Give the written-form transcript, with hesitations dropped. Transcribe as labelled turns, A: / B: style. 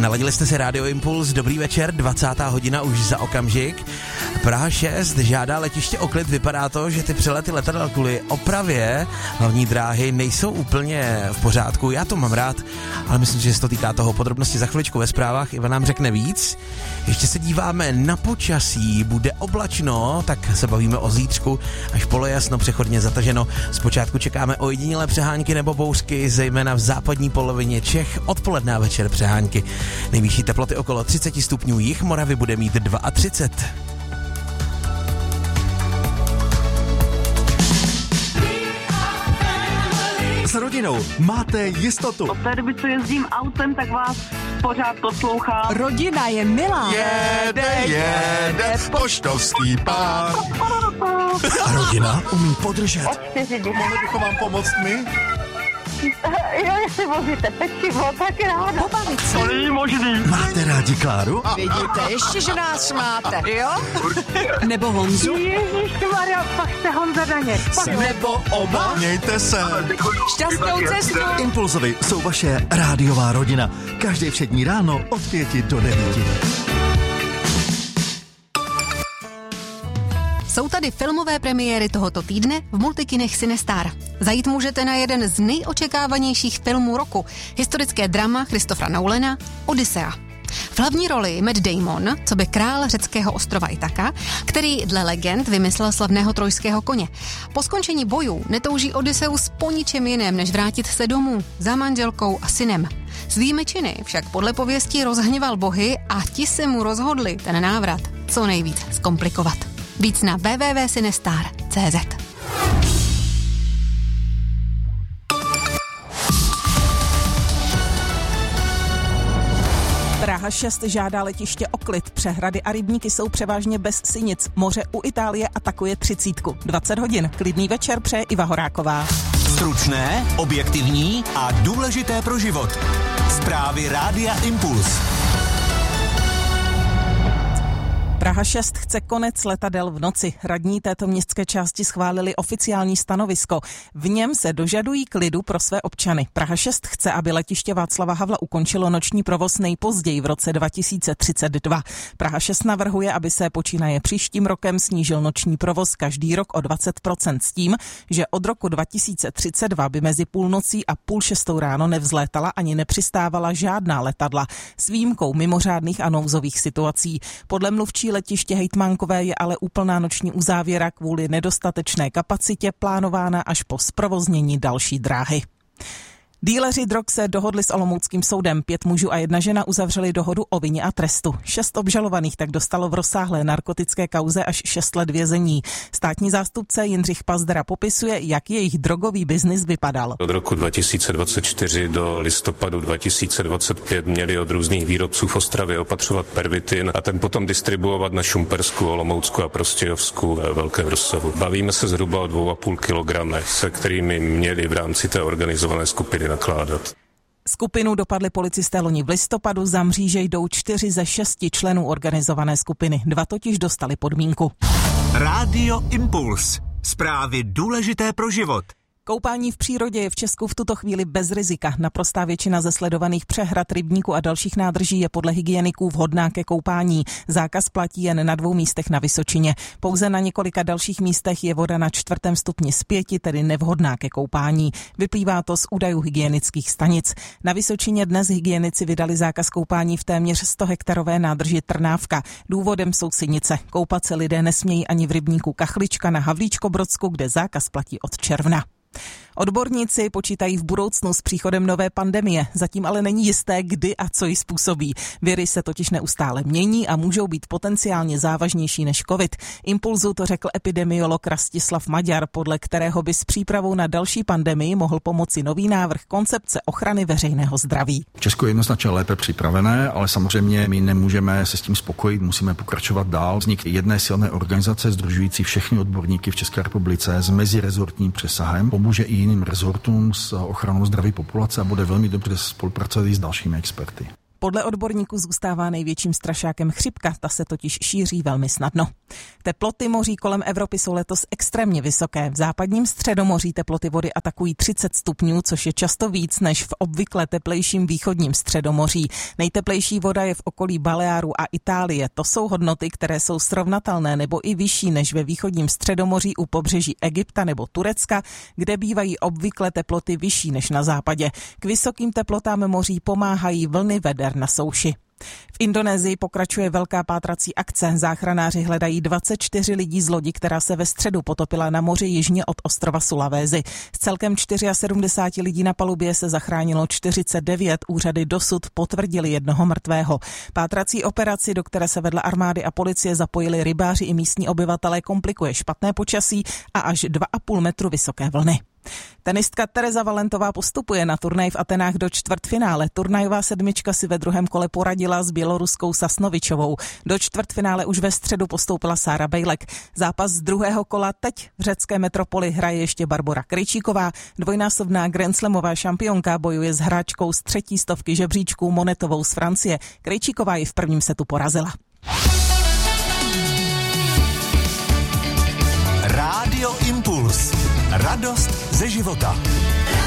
A: Naladili jste si Radio Impuls, dobrý večer, 20. hodina už za okamžik. Praha 6 žádá letiště o klid, vypadá to, že ty přelety letadel kvůli opravě hlavní dráhy nejsou úplně v pořádku, já to mám rád, ale myslím, že se to týká toho. Podrobnosti za chviličku ve zprávách, Ivan nám řekne víc. Ještě se díváme na počasí, bude oblačno, tak se bavíme o zítřku, až polojasno, přechodně zataženo. Zpočátku čekáme ojedinělé přehánky nebo bouřky, zejména v západní polovině Čech, odpoledne a večer přehánky. Nejvyšší teploty okolo 30 stupňů, jih Moravy bude mít 32.
B: S rodinou máte jistotu.
C: Od té doby, co jezdím autem, tak vás pořád poslouchám.
D: Rodina je milá.
B: Jede poštovský pár. A rodina umí podržet. Mohli bychom vám pomoct my?
C: Jo, jestli vozíte pečivo, tak ráda.
D: Pobavit se.
C: To není možný.
B: Máte rádi Kláru?
D: Vidíte, ještě, že nás máte, jo? Nebo Honzu?
C: Ježišmarja, pak jste Honza Daněk.
D: Nebo oba?
B: Mějte se.
D: Šťastnou cestu.
B: Impulzovi jsou vaše rádiová rodina. Každý všední ráno od 5 do 9.
E: Jsou tady filmové premiéry tohoto týdne v multikinech Cinestar. Zajít můžete na jeden z nejočekávanějších filmů roku, historické drama Christophera Nolana Odyssea. V hlavní roli Matt Damon, co by král řeckého ostrova Itaka, který dle legend vymyslel slavného trojského koně. Po skončení bojů netouží Odysseus po ničem jiném, než vrátit se domů za manželkou a synem. Svými činy však podle pověstí rozhněval bohy a ti se mu rozhodli ten návrat co nejvíc zkomplikovat. Víc na www.cinestar.cz.
D: Praha 6 žádá letiště o klid. Přehrady a rybníky jsou převážně bez sinic. Moře u Itálie atakuje 30. 20 hodin. Klidný večer přeje Iva Horáková.
F: Stručné, objektivní a důležité pro život. Zprávy Rádia Impuls.
D: Praha 6 chce konec letadel v noci. Radní této městské části schválili oficiální stanovisko. V něm se dožadují klidu pro své občany. Praha 6 chce, aby letiště Václava Havla ukončilo noční provoz nejpozději v roce 2032. Praha 6 navrhuje, aby se počínaje příštím rokem snížil noční provoz každý rok o 20% s tím, že od roku 2032 by mezi půlnocí a 5:30 ráno nevzlétala ani nepřistávala žádná letadla s výjimkou mimořádných a nouzových situací. Podle mluvčí letiště hejtmánkové je ale úplná noční uzávěra kvůli nedostatečné kapacitě plánována až po zprovoznění další dráhy. Díleři drog se dohodli s olomouckým soudem. 5 mužů a 1 žena uzavřeli dohodu o vině a trestu. 6 obžalovaných tak dostalo v rozsáhlé narkotické kauze až 6 let vězení. Státní zástupce Jindřich Pazdera popisuje, jak jejich drogový biznis vypadal.
G: Od roku 2024 do listopadu 2025 měli od různých výrobců v Ostravě opatřovat pervitin a ten potom distribuovat na Šumpersku, Olomoucku a Prostějovsku ve velkém rozsahu. Bavíme se zhruba o 2,5 kilogramech, se kterými měli v rámci té organizované skupiny nakládat.
D: Skupinu dopadli policisté loni v listopadu, za mříže jdou 4 ze 6 členů organizované skupiny. 2 totiž dostali podmínku.
F: Rádio Impuls. Zprávy důležité pro život.
D: Koupání v přírodě je v Česku v tuto chvíli bez rizika. Naprostá většina ze sledovaných přehrad, rybníků a dalších nádrží je podle hygieniků vhodná ke koupání. Zákaz platí jen na 2 místech na Vysočině. Pouze na několika dalších místech je voda na 4. stupni z 5, tedy nevhodná ke koupání. Vyplývá to z údajů hygienických stanic. Na Vysočině dnes hygienici vydali zákaz koupání v téměř 100hektarové nádrži Trnávka. Důvodem jsou sinice. Koupat se lidé nesmějí ani v rybníku Kachlička na Havlíčkobrodsku, kde zákaz platí od června. Odborníci počítají v budoucnu s příchodem nové pandemie, zatím ale není jisté, kdy a co ji způsobí. Viry se totiž neustále mění a můžou být potenciálně závažnější než covid. Impulzu to řekl epidemiolog Rastislav Maďar, podle kterého by s přípravou na další pandemii mohl pomoci nový návrh koncepce ochrany veřejného zdraví.
H: Česko je jednoznačně lépe připravené, ale samozřejmě my nemůžeme se s tím spokojit, musíme pokračovat dál. Vznik jedné silné organizace sdružující všechny odborníky v České republice s mezirezortním přesahem pomůže i jiným rezortům s ochranou zdraví populace a bude velmi dobře spolupracovat i s dalšími experty.
D: Podle odborníků zůstává největším strašákem chřipka, ta se totiž šíří velmi snadno. Teploty moří kolem Evropy jsou letos extrémně vysoké. V západním Středomoří teploty vody atakují 30 stupňů, což je často víc než v obvykle teplejším východním Středomoří. Nejteplejší voda je v okolí Baleáru a Itálie. To jsou hodnoty, které jsou srovnatelné nebo i vyšší než ve východním Středomoří u pobřeží Egypta nebo Turecka, kde bývají obvykle teploty vyšší než na západě. K vysokým teplotám moří pomáhají vlny veder na souši. V Indonésii pokračuje velká pátrací akce. Záchranáři hledají 24 lidí z lodi, která se ve středu potopila na moři jižně od ostrova Sulawesi. Z celkem 74 lidí na palubě se zachránilo 49, úřady dosud potvrdili jednoho mrtvého. Pátrací operaci, do které se vedle armády a policie zapojili rybáři i místní obyvatelé, komplikuje špatné počasí a až 2,5 metru vysoké vlny. Tenistka Tereza Valentová postupuje na turnaj v Atenách do čtvrtfinále. Turnajová sedmička si ve druhém kole poradila s běloruskou Sasnovičovou. Do čtvrtfinále už ve středu postoupila Sára Bejlek. Zápas z druhého kola teď v řecké metropoli hraje ještě Barbora Krejčíková. Dvojnásobná grandslamová šampionka bojuje s hráčkou z 3. stovky žebříčků Monetovou z Francie. Krejčíková ji v prvním setu porazila.
F: Rádio Impuls. Radost ze života.